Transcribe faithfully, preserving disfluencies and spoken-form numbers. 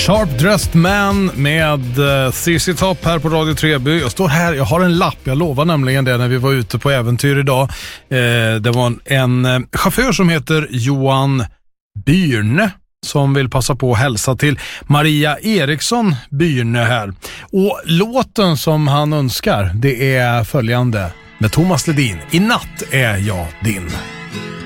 Sharp Dressed Man med uh, C C Top här på Radio Treby. Jag står här, jag har en lapp, jag lovar nämligen det när vi var ute på äventyr idag. Eh, det var en, en uh, chaufför som heter Johan Byrne som vill passa på att hälsa till Maria Eriksson Byrne här. Och låten som han önskar, det är följande med Thomas Ledin. I natt är jag din.